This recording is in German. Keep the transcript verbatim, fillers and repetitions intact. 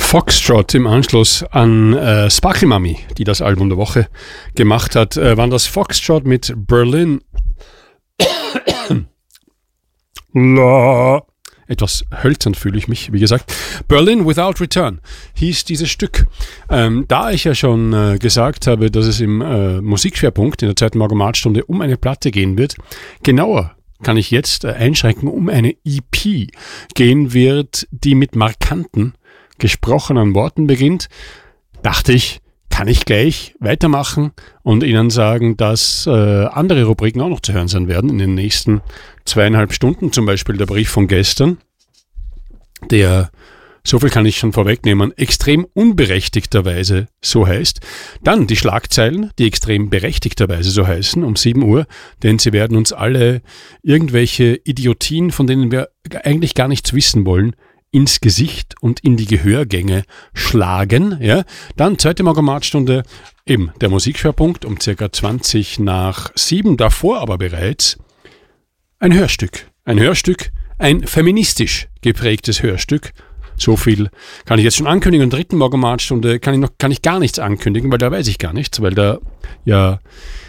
Foxtrot im Anschluss an äh, Sparkle Mummy, die das Album der Woche gemacht hat, äh, waren das Foxtrot mit Berlin. La. Etwas hölzern fühle ich mich, wie gesagt. Berlin Without Return hieß dieses Stück. Ähm, da ich ja schon äh, gesagt habe, dass es im äh, Musikschwerpunkt in der zweiten Morgenmatstunde um eine Platte gehen wird, genauer kann ich jetzt äh, einschränken, um eine E P gehen wird, die mit markanten, gesprochenen Worten beginnt, dachte ich, kann ich gleich weitermachen und Ihnen sagen, dass äh, andere Rubriken auch noch zu hören sein werden in den nächsten zweieinhalb Stunden, zum Beispiel der Brief von gestern, der, so viel kann ich schon vorwegnehmen, extrem unberechtigterweise so heißt. Dann die Schlagzeilen, die extrem berechtigterweise so heißen, um sieben Uhr, denn sie werden uns alle irgendwelche Idiotien, von denen wir eigentlich gar nichts wissen wollen, ins Gesicht und in die Gehörgänge schlagen. Ja. Dann zweite Morgenmatstunde, eben der Musikschwerpunkt um circa zwanzig nach sieben, davor aber bereits ein Hörstück. Ein Hörstück, ein feministisch geprägtes Hörstück. So viel kann ich jetzt schon ankündigen. In der dritten Morgenmatstunde kann ich noch kann ich gar nichts ankündigen, weil da weiß ich gar nichts, weil da ja